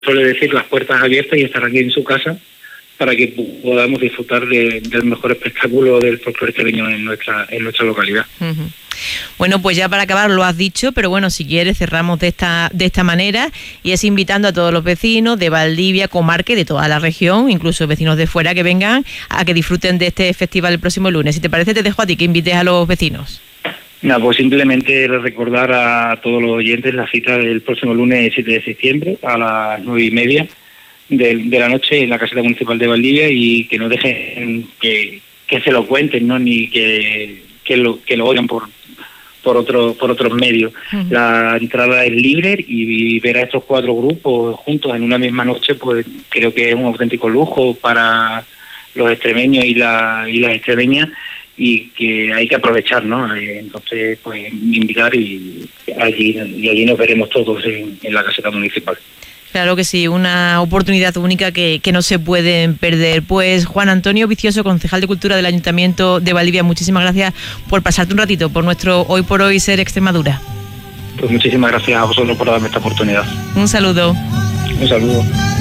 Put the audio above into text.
suele decir, las puertas abiertas y estar aquí en su casa para que podamos disfrutar del mejor espectáculo del folclore extremeño en nuestra localidad. Uh-huh. Bueno, pues ya para acabar lo has dicho, pero bueno, si quieres cerramos de esta manera, y es invitando a todos los vecinos de Valdivia, comarca y de toda la región, incluso vecinos de fuera que vengan a que disfruten de este festival el próximo lunes. Si te parece, te dejo a ti que invites a los vecinos. Pues simplemente recordar a todos los oyentes la cita del próximo lunes 7 de septiembre a las 9:30 de la noche en la Caseta Municipal de Valdivia, y que no dejen que se lo cuenten, ¿no? Ni que lo oigan por otros medios. Uh-huh. La entrada es libre, y ver a estos 4 grupos juntos en una misma noche, pues creo que es un auténtico lujo para los extremeños y las extremeñas, y que hay que aprovechar, ¿no? Entonces, pues invitar, y allí nos veremos todos en la Caseta Municipal. Claro que sí, una oportunidad única que no se pueden perder. Pues Juan Antonio Vicioso, concejal de Cultura del Ayuntamiento de Valdivia, muchísimas gracias por pasarte un ratito por nuestro Hoy por Hoy Ser Extremadura. Pues muchísimas gracias a vosotros por darme esta oportunidad. Un saludo. Un saludo.